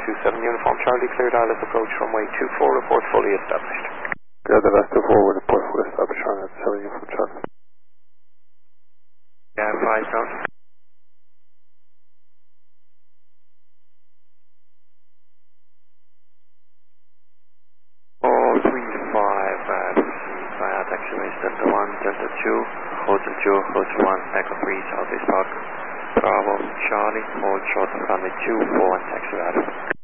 27 Uniform Charlie, cleared Isles approach runway 24, report fully established. Yeah, the last 24 will report fully established on at 7 Uniform Charlie. Yeah, 5 ground. Oh, 35, via taxiways Delta 1, Delta 2, Hotel 2, Hotel 1, Echo 3, Southeast Park, Bravo, Charlie, hold short of runway 24 and taxi ladder.